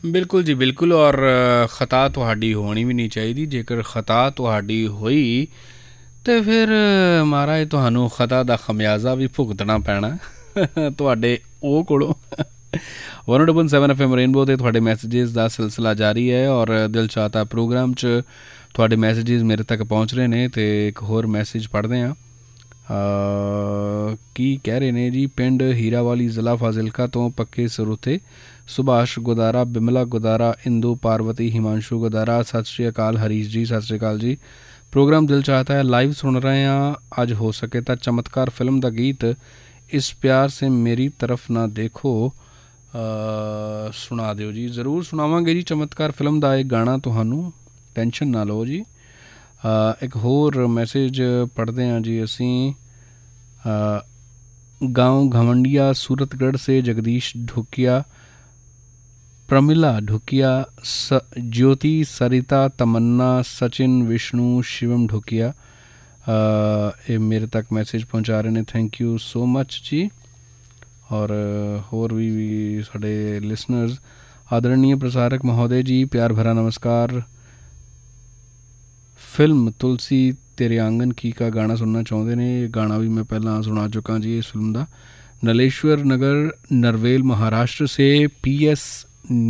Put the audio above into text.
ਬਿਲਕੁਲ ਜੀ ਬਿਲਕੁਲ। ਔਰ ਖਤਾ ਤੁਹਾਡੀ ਹੋਣੀ ਵੀ ਨਹੀਂ ਚਾਹੀਦੀ। ਜੇਕਰ ਖਤਾ ਤੁਹਾਡੀ ਹੋਈ ਤਾਂ ਫਿਰ ਮਹਾਰਾਜ ਤੁਹਾਨੂੰ ਖਤਾ ਦਾ ਖਮਿਆਜ਼ਾ ਵੀ ਭੁਗਤਣਾ ਪੈਣਾ ਤੁਹਾਡੇ ਉਹ ਕੋਲੋਂ। 107 FM ਰੇਨਬੋ 'ਤੇ ਤੁਹਾਡੇ ਮੈਸੇਜਿਸ ਦਾ ਸਿਲਸਿਲਾ ਜਾਰੀ ਹੈ ਔਰ ਦਿਲ ਚਾਹਤਾ ਪ੍ਰੋਗਰਾਮ 'ਚ ਤੁਹਾਡੇ ਮੈਸੇਜਿਸ ਮੇਰੇ ਤੱਕ ਪਹੁੰਚ ਰਹੇ ਨੇ। ਅਤੇ ਇੱਕ ਹੋਰ ਮੈਸੇਜ ਪੜ੍ਹਦੇ ਹਾਂ। ਕੀ ਕਹਿ ਰਹੇ ਨੇ ਜੀ? ਪਿੰਡ ਹੀਰਾਵਾਲੀ ਜ਼ਿਲ੍ਹਾ ਫਾਜ਼ਿਲਕਾ ਤੋਂ ਪੱਕੇ ਸਰੋਤੇ ਸੁਭਾਸ਼ ਗੁਦਾਰਾ, ਬਿਮਲਾ ਗੁਦਾਰਾ, ਇੰਦੂ ਪਾਰਵਤੀ, ਹਿਮਾਂਸ਼ੂ ਗੁਦਾਰਾ। ਸਤਿ ਸ਼੍ਰੀ ਅਕਾਲ ਹਰੀਸ਼ ਜੀ, ਸਤਿ ਸ਼੍ਰੀ ਅਕਾਲ ਜੀ। ਪ੍ਰੋਗਰਾਮ ਦਿਲ ਚਾਹਤਾ ਹੈ ਲਾਈਵ ਸੁਣ ਰਹੇ ਹਾਂ। ਅੱਜ ਹੋ ਸਕੇ ਤਾਂ ਚਮਤਕਾਰ ਫਿਲਮ ਦਾ ਗੀਤ ਇਸ ਪਿਆਰ ਸੇ ਮੇਰੀ ਤਰਫ ਨਾ ਦੇਖੋ ਸੁਣਾ ਦਿਓ ਜੀ। ਜ਼ਰੂਰ ਸੁਣਾਵਾਂਗੇ ਜੀ ਚਮਤਕਾਰ ਫਿਲਮ ਦਾ ਇਹ ਗਾਣਾ ਤੁਹਾਨੂੰ, ਟੈਨਸ਼ਨ ਨਾ ਲਓ ਜੀ। ਇੱਕ ਹੋਰ ਮੈਸੇਜ ਪੜ੍ਹਦੇ ਹਾਂ ਜੀ ਅਸੀਂ। गांव घमंडिया सूरतगढ़ से जगदीश ढुकिया, प्रमिला ढुकिया, ज्योति, सरिता, तमन्ना, सचिन, विष्णु, शिवम ढुकिया ये मेरे तक मैसेज पहुंचा रहे हैं। थैंक यू सो मच जी। और होर भी साढ़े लिसनर्स, आदरणीय प्रसारक महोदय जी, प्यार भरा नमस्कार। फिल्म तुलसी तेरे आंगन की का गाना सुनना चाहते हैं। ये गाना भी मैं पहला सुना चुका जी इस फिल्म का। नलेश्वर नगर, नरवेल, महाराष्ट्र से PS